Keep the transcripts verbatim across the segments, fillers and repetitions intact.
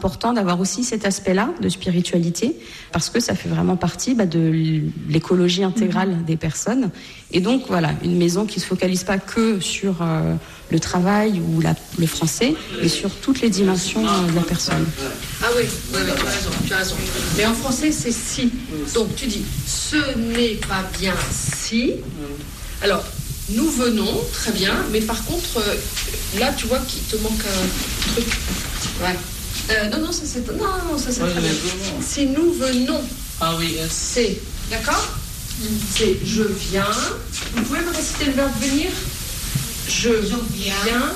important d'avoir aussi cet aspect-là de spiritualité, parce que ça fait vraiment partie bah, de l'écologie intégrale des personnes. Et donc voilà, une maison qui ne se focalise pas que sur euh, le travail ou la, le français, mais sur toutes les dimensions euh, de la personne. Ah oui, oui, oui, tu as raison, tu as raison. Mais en français, c'est si. Donc tu dis, ce n'est pas bien si. Alors, nous venons, très bien, mais par contre, euh, là, tu vois qu'il te manque un truc. Ouais. Euh, non, non, ça c'est... Non, non, ça c'est ouais, très bien. Si nous venons. Ah oui, yes. C'est, d'accord mm. C'est je viens. Vous pouvez me réciter le verbe venir? Je viens.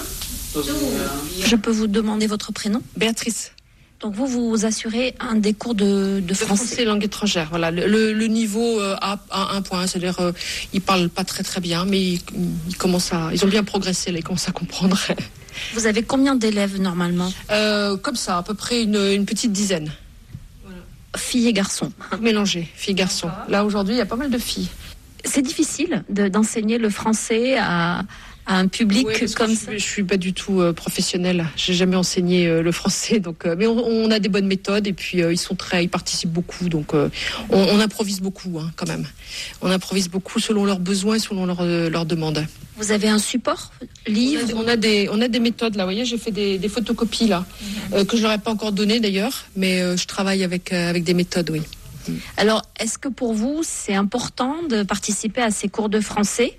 Je peux vous demander votre prénom? Béatrice. Donc vous, vous assurez un des cours de, de français. français langue étrangère, voilà. Le, le, le niveau euh, A, A un point, c'est-à-dire euh, ils parlent pas très très bien, mais ils, ils commencent à, ils ont bien progressé, là, ils commencent à comprendre. Vous avez combien d'élèves normalement? euh, Comme ça, à peu près une, une petite dizaine. Voilà. Filles et garçons. Mélangés, filles et garçons. Là aujourd'hui, il y a pas mal de filles. C'est difficile de, d'enseigner le français à... à un public oui, comme je, ça. Je suis pas du tout euh, professionnelle. J'ai jamais enseigné euh, le français, donc. Euh, mais on, on a des bonnes méthodes et puis euh, ils sont très, ils participent beaucoup, donc euh, on, on improvise beaucoup, hein, quand même. On improvise beaucoup selon leurs besoins et selon leurs euh, leurs demandes. Vous avez un support, livre? On a, on a des, on a des méthodes là. Vous voyez, j'ai fait des, des photocopies là mm-hmm. euh, que je leur ai pas encore données d'ailleurs, mais euh, je travaille avec euh, avec des méthodes, oui. Alors, est-ce que pour vous c'est important de participer à ces cours de français?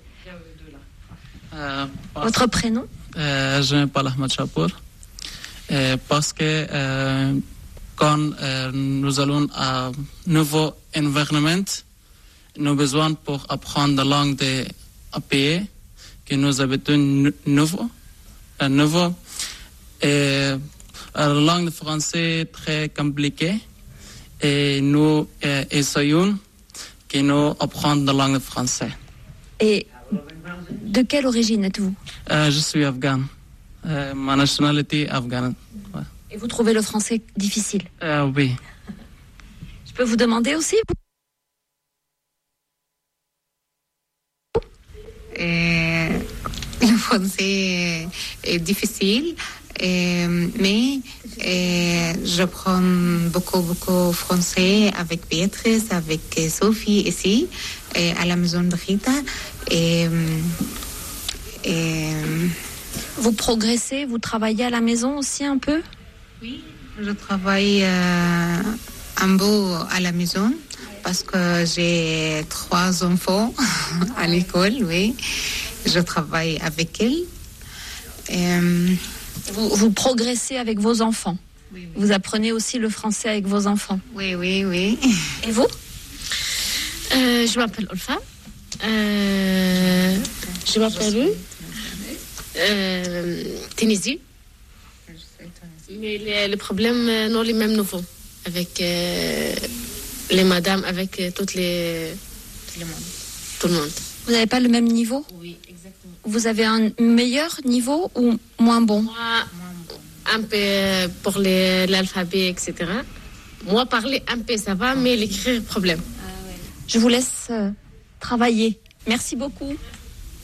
Euh, Votre prénom? euh, Je m'appelle Ahmed Chapour. Euh, parce que euh, quand euh, nous allons à un nouveau environnement, nous avons besoin pour apprendre la langue des pays que nous habitons nouveau, euh, nouveau. Et la langue française est très compliquée et nous euh, essayons que nous apprendre la langue française. Et de quelle origine êtes-vous? euh, Je suis afghan. Euh, ma nationalité est afghane. Ouais. Et vous trouvez le français difficile? euh, Oui. Je peux vous demander aussi? Euh, le français est difficile, euh, mais euh, j'apprends beaucoup, beaucoup français avec Béatrice, avec Sophie ici, euh, à la maison de Rita. Et, et, vous progressez, vous travaillez à la maison aussi un peu? Oui, je travaille euh, un peu à la maison parce que j'ai trois enfants à l'école, oui. Je travaille avec elles. Et, vous, vous progressez avec vos enfants? Oui, oui. Vous apprenez aussi le français avec vos enfants? Oui, oui, oui. Et vous? euh, Je m'appelle Olfa. Euh, je m'appelle euh, Tunisie. Mais les, les problèmes n'ont les mêmes niveaux avec euh, les madames, avec euh, toutes les tout le monde. Tout le monde. Vous n'avez pas le même niveau? Oui, exactement. Vous avez un meilleur niveau ou moins bon? Moi, un peu pour les, l'alphabet, et cetera. Moi, parler un peu, ça va, mais l'écrire, problème. Ah, ouais. Je vous laisse euh, travailler. Merci beaucoup.